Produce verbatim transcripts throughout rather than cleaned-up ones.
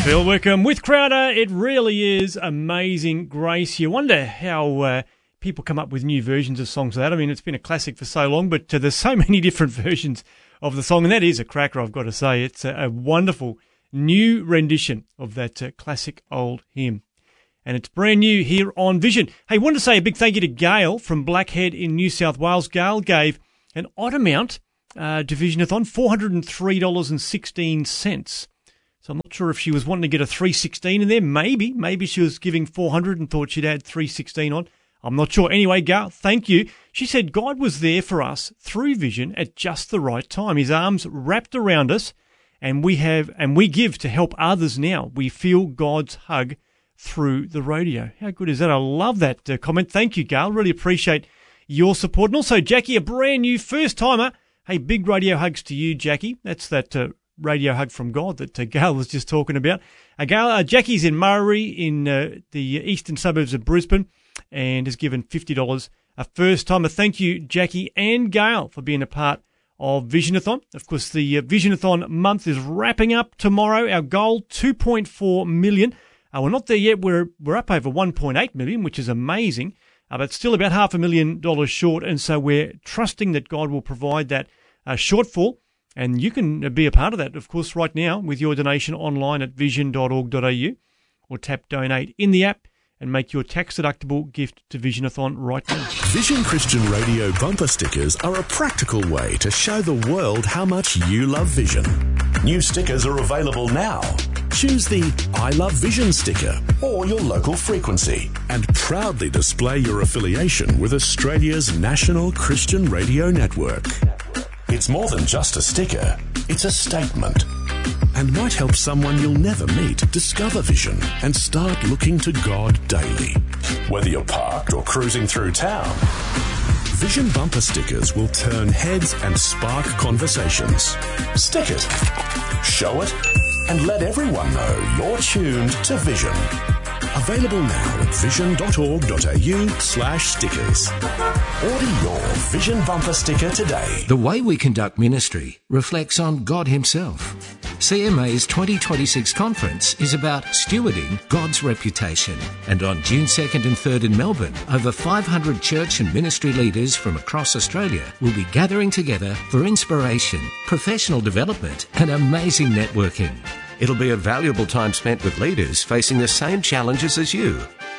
Phil Wickham with Crowder. It really is Amazing Grace. You wonder how uh, people come up with new versions of songs like that. I mean, it's been a classic for so long, but uh, there's so many different versions of the song, and that is a cracker, I've got to say. It's a, a wonderful new rendition of that uh, classic old hymn. And it's brand new here on Vision. Hey, wanted to say a big thank you to Gail from Blackhead in New South Wales. Gail gave an odd amount uh, to Visionathon, four hundred three dollars and sixteen cents. So I'm not sure if she was wanting to get a three sixteen in there. Maybe. Maybe she was giving four hundred and thought she'd add three sixteen on. I'm not sure. Anyway, Gail, thank you. She said God was there for us through Vision at just the right time. His arms wrapped around us, and we have and we give to help others now. We feel God's hug through the radio. How good is that? I love that uh, comment. Thank you, Gail. Really appreciate your support. And also, Jackie, a brand new first-timer. Hey, big radio hugs to you, Jackie. That's that uh, radio hug from God that uh, Gail was just talking about. Uh, Gail, uh, Jackie's in Murray in uh, the eastern suburbs of Brisbane and has given fifty dollars a first-timer. Thank you, Jackie and Gail, for being a part of Visionathon. Of course, the uh, Visionathon month is wrapping up tomorrow. Our goal, two point four million dollars. Uh, we're not there yet. We're we're up over one point eight million dollars, which is amazing, uh, but still about half a million dollars short. And so we're trusting that God will provide that uh, shortfall. And you can be a part of that, of course, right now with your donation online at vision dot org dot a u or tap donate in the app and make your tax-deductible gift to Visionathon right now. Vision Christian Radio bumper stickers are a practical way to show the world how much you love Vision. New stickers are available now. Choose the I Love Vision sticker or your local frequency and proudly display your affiliation with Australia's national Christian radio network. It's more than just a sticker, it's a statement. And might help someone you'll never meet discover Vision and start looking to God daily. Whether you're parked or cruising through town, Vision bumper stickers will turn heads and spark conversations. Stick it, show it, and let everyone know you're tuned to Vision. Available now at vision dot org dot a u slash stickers. Order your Vision bumper sticker today. The way we conduct ministry reflects on God Himself. C M A's twenty twenty-six conference is about stewarding God's reputation. And on June second and third in Melbourne, over five hundred church and ministry leaders from across Australia will be gathering together for inspiration, professional development, and amazing networking. It'll be a valuable time spent with leaders facing the same challenges as you.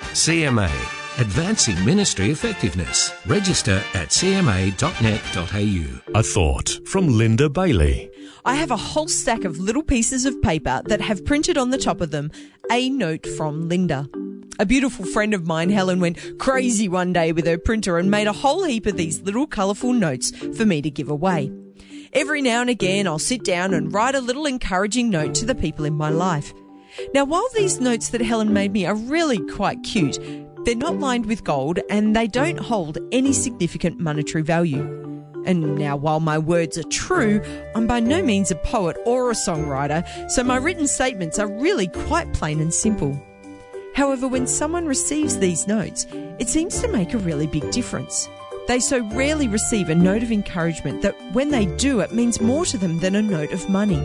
C M A, Advancing Ministry Effectiveness. Register at c m a dot net dot a u. A thought from Linda Bailey. I have a whole stack of little pieces of paper that have printed on the top of them, a note from Linda. A beautiful friend of mine, Helen, went crazy one day with her printer and made a whole heap of these little colourful notes for me to give away. Every now and again, I'll sit down and write a little encouraging note to the people in my life. Now, while these notes that Helen made me are really quite cute, they're not lined with gold and they don't hold any significant monetary value. And now, while my words are true, I'm by no means a poet or a songwriter, so my written statements are really quite plain and simple. However, when someone receives these notes, it seems to make a really big difference. They so rarely receive a note of encouragement that when they do, it means more to them than a note of money.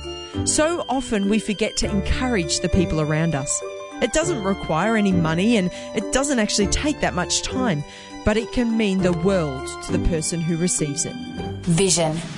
So often we forget to encourage the people around us. It doesn't require any money and it doesn't actually take that much time, but it can mean the world to the person who receives it. Vision.